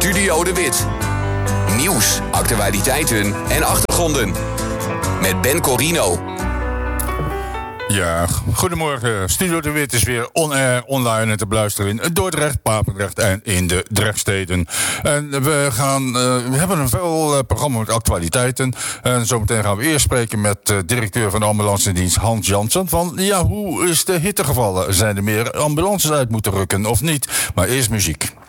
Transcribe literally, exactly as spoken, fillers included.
Studio De Wit. Nieuws, actualiteiten en achtergronden. Met Ben Corino. Ja, goedemorgen. Studio De Wit is weer on-air, online en te beluisteren in Dordrecht, Papendrecht en in de Drechtsteden. En we, gaan, uh, we hebben een veel uh, programma met actualiteiten. En zometeen gaan we eerst spreken met uh, directeur van de ambulancedienst Hans Jansen. Van ja, hoe is de hitte gevallen? Zijn er meer ambulances uit moeten rukken of niet? Maar eerst muziek.